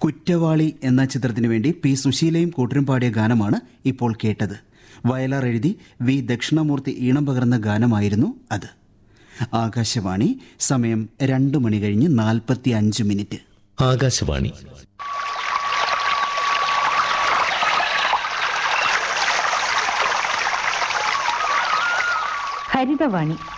കുറ്റവാളി എന്ന ചിത്രത്തിനു വേണ്ടി പി സുശീലയും കൂട്ടരും പാടിയ ഗാനമാണ് ഇപ്പോൾ കേട്ടത്. വയലാർ എഴുതി വി ദക്ഷിണാമൂർത്തി ഈണം പകർന്ന ഗാനമായിരുന്നു അത്. ആകാശവാണി, സമയം 2:45. ആകാശവാണി. ഹരിതവാണി.